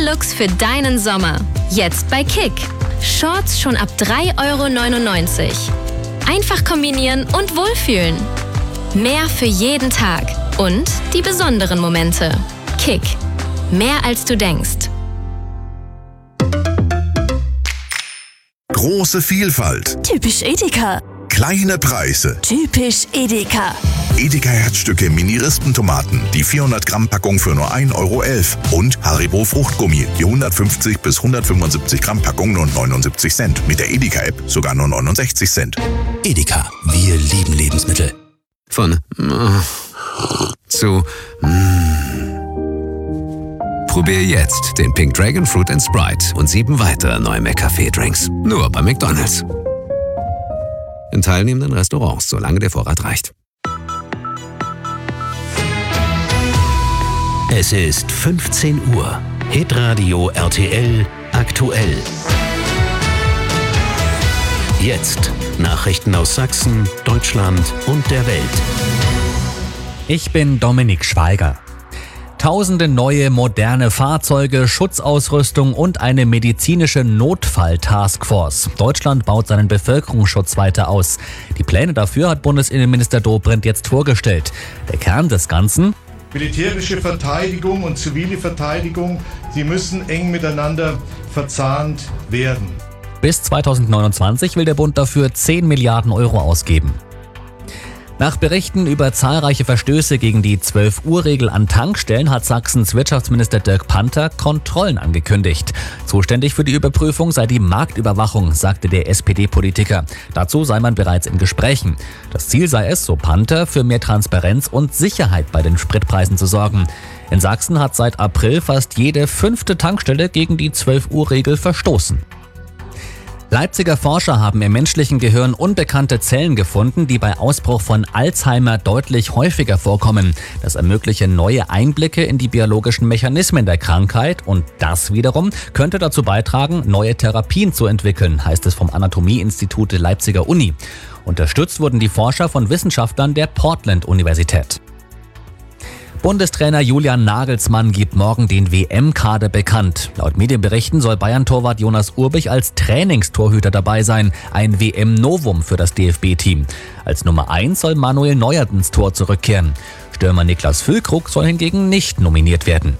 Looks für deinen Sommer. Jetzt bei Kick. Shorts schon ab 3,99 €. Einfach kombinieren und wohlfühlen. Mehr für jeden Tag. Und die besonderen Momente. Kick. Mehr als du denkst. Große Vielfalt. Typisch Edeka. Kleine Preise. Typisch Edeka. Edeka Herzstücke Mini-Rispentomaten, die 400-Gramm-Packung für nur 1,11 € und Haribo Fruchtgummi, die 150 bis 175 Gramm Packung nur 79 Cent. Mit der Edeka-App sogar nur 69 Cent. Edeka, wir lieben Lebensmittel. Von zu Probier jetzt den Pink Dragon Fruit & Sprite und 7 weitere neue McCafé-Drinks. Nur bei McDonald's. In teilnehmenden Restaurants, solange der Vorrat reicht. Es ist 15 Uhr. Hitradio RTL aktuell. Jetzt Nachrichten aus Sachsen, Deutschland und der Welt. Ich bin Dominik Schweiger. Tausende neue, moderne Fahrzeuge, Schutzausrüstung und eine medizinische Notfall-Taskforce. Deutschland baut seinen Bevölkerungsschutz weiter aus. Die Pläne dafür hat Bundesinnenminister Dobrindt jetzt vorgestellt. Der Kern des Ganzen: militärische Verteidigung und zivile Verteidigung, sie müssen eng miteinander verzahnt werden. Bis 2029 will der Bund dafür 10 Milliarden € ausgeben. Nach Berichten über zahlreiche Verstöße gegen die 12-Uhr-Regel an Tankstellen hat Sachsens Wirtschaftsminister Dirk Panther Kontrollen angekündigt. Zuständig für die Überprüfung sei die Marktüberwachung, sagte der SPD-Politiker. Dazu sei man bereits in Gesprächen. Das Ziel sei es, so Panther, für mehr Transparenz und Sicherheit bei den Spritpreisen zu sorgen. In Sachsen hat seit April fast jede 5. Tankstelle gegen die 12-Uhr-Regel verstoßen. Leipziger Forscher haben im menschlichen Gehirn unbekannte Zellen gefunden, die bei Ausbruch von Alzheimer deutlich häufiger vorkommen. Das ermögliche neue Einblicke in die biologischen Mechanismen der Krankheit und das wiederum könnte dazu beitragen, neue Therapien zu entwickeln, heißt es vom Anatomie-Institut der Leipziger Uni. Unterstützt wurden die Forscher von Wissenschaftlern der Portland-Universität. Bundestrainer Julian Nagelsmann gibt morgen den WM-Kader bekannt. Laut Medienberichten soll Bayern-Torwart Jonas Urbich als Trainingstorhüter dabei sein. Ein WM-Novum für das DFB-Team. Als Nummer 1 soll Manuel Neuer ins Tor zurückkehren. Stürmer Niklas Füllkrug soll hingegen nicht nominiert werden.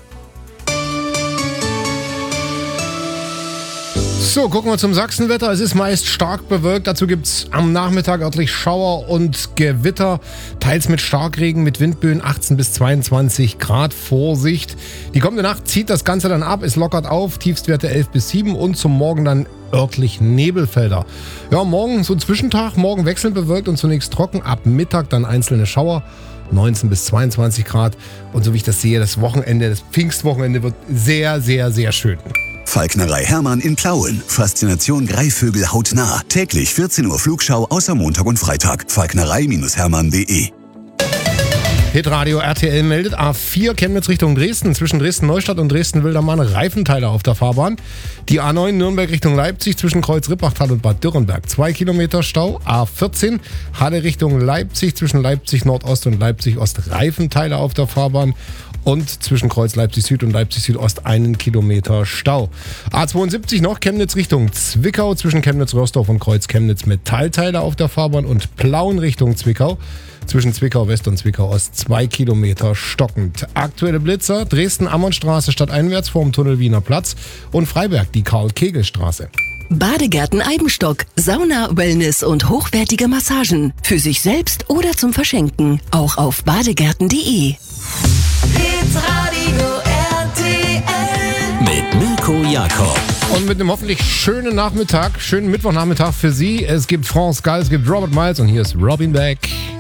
So, gucken wir zum Sachsenwetter. Es ist meist stark bewölkt. Dazu gibt es am Nachmittag örtlich Schauer und Gewitter. Teils mit Starkregen, mit Windböen 18 bis 22 Grad. Vorsicht. Die kommende Nacht zieht das Ganze dann ab. Es lockert auf. Tiefstwerte 11 bis 7 und zum Morgen dann örtlich Nebelfelder. Ja, morgen so ein Zwischentag. Morgen wechselnd bewölkt und zunächst trocken. Ab Mittag dann einzelne Schauer. 19 bis 22 Grad. Und so wie ich das sehe, das Wochenende, das Pfingstwochenende wird sehr, sehr, sehr schön. Falknerei Hermann in Plauen. Faszination Greifvögel hautnah. Täglich 14 Uhr Flugschau außer Montag und Freitag. Falknerei-hermann.de. Hitradio RTL meldet A4 Chemnitz Richtung Dresden. Zwischen Dresden-Neustadt und Dresden-Wildermann Reifenteile auf der Fahrbahn. Die A9 Nürnberg Richtung Leipzig zwischen Kreuz-Rippachtal und Bad Dürrenberg. 2 Kilometer Stau. A14 Halle Richtung Leipzig zwischen Leipzig Nordost und Leipzig Ost Reifenteile auf der Fahrbahn. Und zwischen Kreuz Leipzig Süd und Leipzig Südost 1 Kilometer Stau. A72 noch Chemnitz Richtung Zwickau zwischen Chemnitz-Rorsdorf und Kreuz Chemnitz Metallteile auf der Fahrbahn und Plauen Richtung Zwickau. Zwischen Zwickau West und Zwickau Ost 2 Kilometer stockend. Aktuelle Blitzer: Dresden-Ammonstraße stadteinwärts vorm Tunnel Wiener Platz und Freiberg die Karl-Kegel-Straße. Badegärten Eibenstock, Sauna, Wellness und hochwertige Massagen. Für sich selbst oder zum Verschenken. Auch auf badegärten.de. Hitradio RTL mit Mirko Jakob. Und mit einem hoffentlich schönen Nachmittag, schönen Mittwochnachmittag für Sie. Es gibt France Gall, es gibt Robert Miles und hier ist Robin Beck.